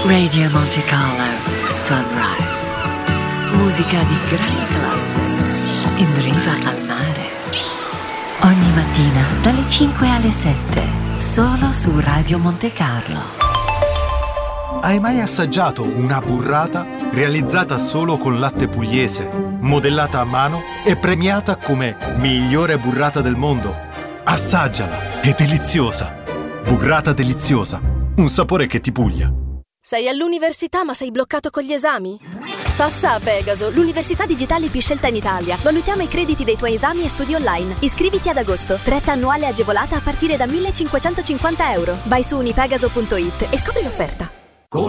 Radio Monte Carlo Sunrise. Musica di grande classe in riva al mare. Ogni mattina dalle 5 alle 7, solo su Radio Monte Carlo. Hai mai assaggiato una burrata realizzata solo con latte pugliese, modellata a mano e premiata come migliore burrata del mondo? Assaggiala, è deliziosa. Burrata deliziosa, un sapore che ti puglia. Sei all'università ma sei bloccato con gli esami? Passa a Pegaso, l'università digitale più scelta in Italia. Valutiamo i crediti dei tuoi esami e studi online. Iscriviti ad agosto. Retta annuale agevolata a partire da 1.550 euro. Vai su unipegaso.it e scopri l'offerta.